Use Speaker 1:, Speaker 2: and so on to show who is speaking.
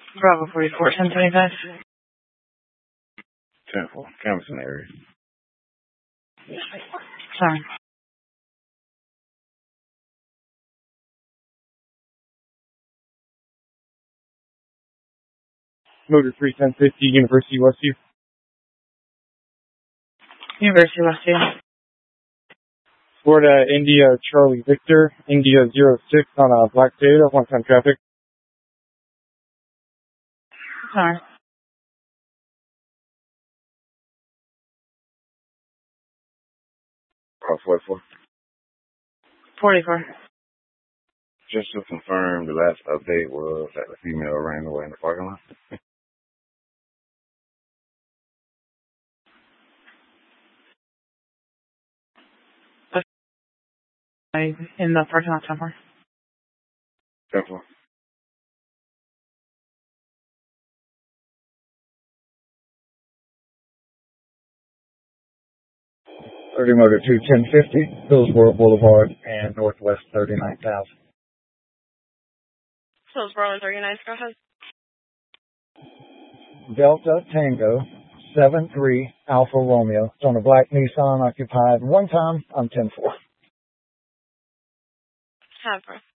Speaker 1: Bravo 44, 1025.
Speaker 2: 10-4, Camerson area.
Speaker 1: Sorry.
Speaker 3: Motor 31050, University Westview.
Speaker 1: University Westview.
Speaker 3: Florida, India, Charlie Victor, India 06 on a Black Data, one-time traffic.
Speaker 1: Sorry.
Speaker 2: Bravo 44.
Speaker 1: 44.
Speaker 2: Just to confirm, the last update was that the female ran away in the parking lot.
Speaker 1: In the parking lot somewhere.
Speaker 2: 10-4.
Speaker 4: Motor 21050, Hillsborough Boulevard and Northwest 39,000.
Speaker 5: Hillsborough and 39, go ahead.
Speaker 4: Delta Tango 73 Alpha Romeo. It's on a black Nissan occupied. One time, I'm 10-4.
Speaker 5: Have her.